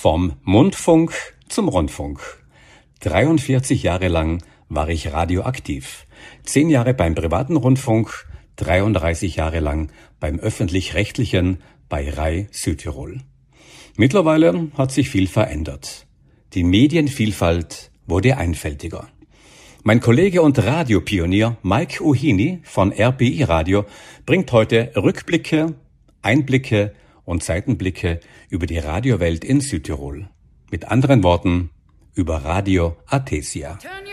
Vom Mundfunk zum Rundfunk. 43 Jahre lang war ich radioaktiv. 10 Jahre beim privaten Rundfunk, 33 Jahre lang beim öffentlich-rechtlichen bei RAI Südtirol. Mittlerweile hat sich viel verändert. Die Medienvielfalt wurde einfältiger. Mein Kollege und Radiopionier Mike Uhini von RPI Radio bringt heute Rückblicke, Einblicke und Seitenblicke über die Radiowelt in Südtirol. Mit anderen Worten, über Radio Artesia.